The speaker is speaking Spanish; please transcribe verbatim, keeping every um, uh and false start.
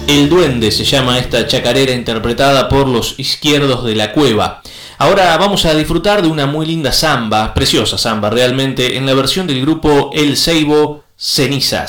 El Duende se llama esta chacarera interpretada por Los Izquierdos de la Cueva. Ahora vamos a disfrutar de una muy linda samba, preciosa samba realmente, en la versión del grupo El Seibo, Cenizas.